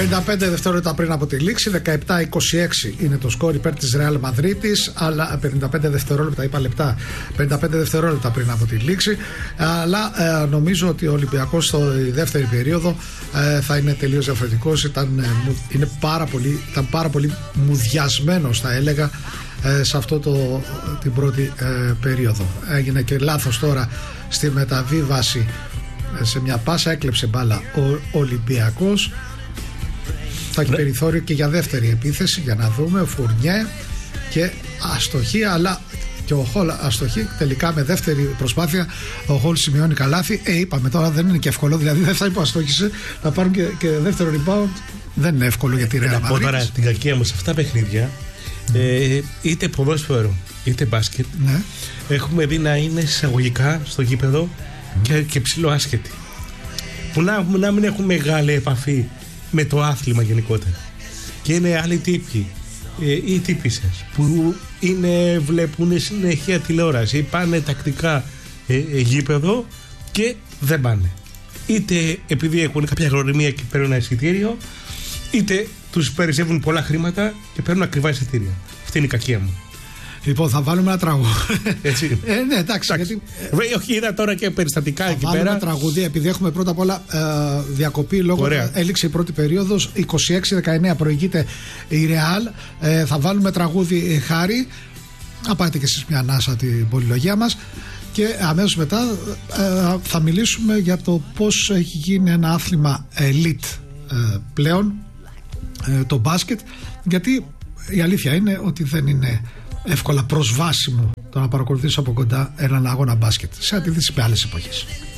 55 δευτερόλεπτα πριν από τη λήξη, 17-26 είναι το σκορ υπέρ της Ρεάλ Μαδρίτης, αλλά 55 δευτερόλεπτα, είπα λεπτά, 55 δευτερόλεπτα πριν από τη λήξη. Αλλά νομίζω ότι ο Ολυμπιακός στη δεύτερη περίοδο θα είναι τελείως διαφορετικός. Ήταν πάρα πολύ μουδιασμένος, θα έλεγα, σε αυτό την πρώτη περίοδο. Έγινε και λάθος τώρα στη μεταβίβαση σε μια πάσα, έκλεψε μπάλα ο Ολυμπιακός. Θα έχει περιθώριο και για δεύτερη επίθεση, για να δούμε. Ο Φουρνιέ και αστοχή, αλλά και ο Χολ αστοχή. Τελικά με δεύτερη προσπάθεια ο Χολ σημειώνει καλάθι. Είπαμε τώρα δεν είναι και εύκολο, δηλαδή δεν θα υποαστόχησε να πάρουν και δεύτερο rebound. Δεν είναι εύκολο για τη Ρεάλ Μαδρίτης. Να πω τώρα την κακία μου σε αυτά τα παιχνίδια, είτε ποδόσφαιρο είτε μπάσκετ, έχουμε δει να είναι εισαγωγικά στο γήπεδο και ψηλό άσχετη. Που να μην έχουν μεγάλη επαφή με το άθλημα γενικότερα. Και είναι άλλοι τύποι ή τύπισσες που βλέπουν συνέχεια τηλεόραση, πάνε τακτικά γήπεδο και δεν πάνε. Είτε επειδή έχουν κάποια γνωριμία και παίρνουν ένα εισιτήριο, είτε τους περισσεύουν πολλά χρήματα και παίρνουν ακριβά εισιτήρια. Αυτή είναι η κακία μου. Λοιπόν, θα βάλουμε ένα τραγούδι. Έτσι. Ναι, εντάξει. Γιατί... όχι, είδα τώρα και περιστατικά εκεί πέρα. Θα βάλουμε τραγούδι, επειδή έχουμε πρώτα απ' όλα διακοπή λόγω. Έληξε η πρώτη περίοδος. 26-19 προηγείται η Ρεάλ. Θα βάλουμε τραγούδι Χάρη. Να πάτε και εσείς μια ανάσα την πολυλογία μας. Και αμέσως μετά θα μιλήσουμε για το πώς έχει γίνει ένα άθλημα elite πλέον, το μπάσκετ. Γιατί η αλήθεια είναι ότι δεν είναι εύκολα προσβάσιμο το να παρακολουθείς από κοντά έναν αγώνα μπάσκετ σε αντίθεση με άλλες εποχές.